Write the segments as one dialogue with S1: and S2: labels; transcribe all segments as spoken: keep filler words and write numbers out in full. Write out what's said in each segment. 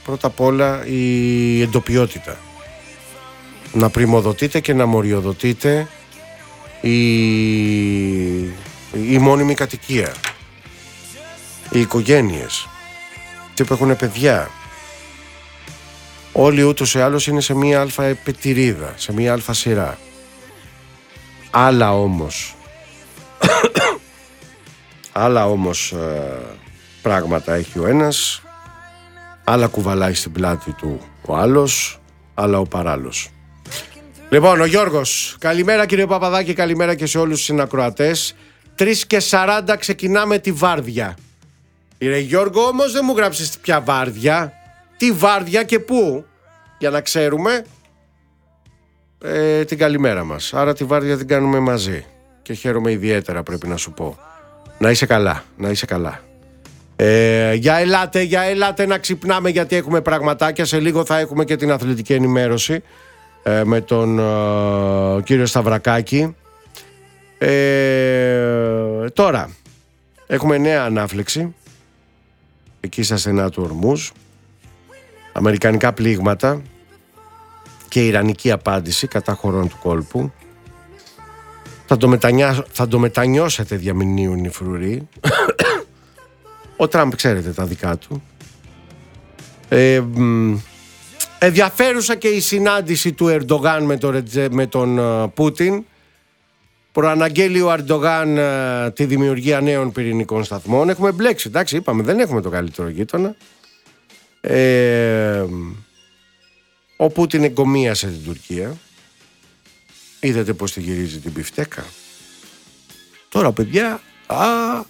S1: πρώτα απ' όλα η εντοπιότητα. Να πριμοδοτείται και να μοριοδοτείται η, η μόνιμη κατοικία, οι οικογένειες, αυτοί που έχουν παιδιά. Όλοι ούτως ή άλλως είναι σε μία αλφα επιτηρίδα, σε μία αλφα σειρά. Άλλα όμως άλλα όμως ε, πράγματα έχει ο ένας, άλλα κουβαλάει στην πλάτη του ο άλλος, άλλα ο παράλληλος. Λοιπόν, ο Γιώργος, καλημέρα κύριε Παπαδάκη, καλημέρα και σε όλους τους συνακροατές. Τρεις και σαράντα ξεκινάμε τη βάρδια. Κύριε Γιώργο, όμως δεν μου γράψεις ποια βάρδια, τι βάρδια και πού, για να ξέρουμε ε, την καλημέρα μας. Άρα τη βάρδια την κάνουμε μαζί και χαίρομαι ιδιαίτερα, πρέπει να σου πω. Να είσαι καλά, να είσαι καλά. Ε, για ελάτε, για ελάτε να ξυπνάμε, γιατί έχουμε πραγματάκια. Σε λίγο θα έχουμε και την αθλητική ενημέρωση ε, με τον ε, κύριο Σταυρακάκη. Ε, τώρα έχουμε νέα ανάφλεξη εκεί στα στενά του Ορμούζ, αμερικανικά πλήγματα και ιρανική απάντηση κατά χωρών του κόλπου. Θα το, μετανιά... θα το μετανιώσετε, διαμηνύουν οι φρουροί. Ο Τραμπ ξέρετε τα δικά του. ε, Ενδιαφέρουσα και η συνάντηση του Ερντογάν με τον, με τον uh, Πούτιν. Προαναγγέλει ο Ερντογάν uh, τη δημιουργία νέων πυρηνικών σταθμών. Έχουμε μπλέξει, εντάξει, είπαμε, δεν έχουμε το καλύτερο γείτονα. ε, Ο Πούτιν εγκομίασε την Τουρκία. Είδατε πως τη γυρίζει την πιφτέκα. Τώρα παιδιά, α,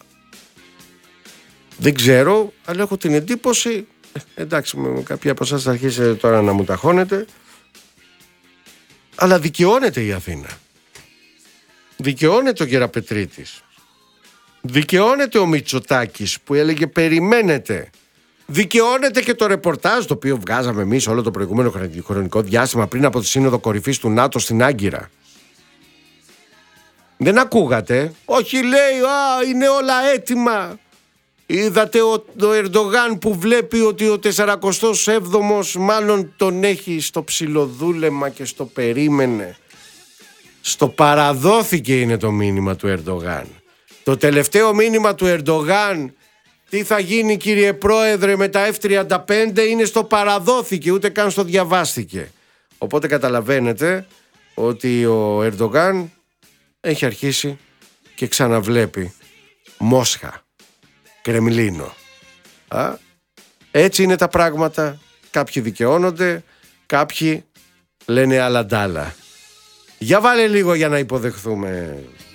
S1: δεν ξέρω, αλλά έχω την εντύπωση, ε, εντάξει, με κάποια από εσάς θα αρχίσετε τώρα να μου ταχώνετε, αλλά δικαιώνεται η Αθήνα. Δικαιώνεται ο Γεραπετρίτης. Δικαιώνεται ο Μητσοτάκης που έλεγε περιμένετε. Δικαιώνεται και το ρεπορτάζ το οποίο βγάζαμε εμείς όλο το προηγούμενο χρονικό διάστημα πριν από τη Σύνοδο Κορυφής του ΝΑΤΟ στην Άγκυρα. Δεν ακούγατε? Όχι, λέει, α, είναι όλα έτοιμα. Είδατε ο, ο Ερντογάν που βλέπει ότι ο σαρανταεπτός έβδομος μάλλον τον έχει στο ψιλοδούλεμα και στο περίμενε. Στο παραδόθηκε είναι το μήνυμα του Ερντογάν. Το τελευταίο μήνυμα του Ερντογάν, τι θα γίνει κύριε Πρόεδρε με τα εφ τριάντα πέντε, είναι στο παραδόθηκε, ούτε καν στο διαβάστηκε. Οπότε καταλαβαίνετε ότι ο Ερντογάν έχει αρχίσει και ξαναβλέπει Μόσχα, Κρεμλίνο. Α, έτσι είναι τα πράγματα. Κάποιοι δικαιώνονται, κάποιοι λένε άλλα ντάλα. Για βάλε λίγο για να υποδεχθούμε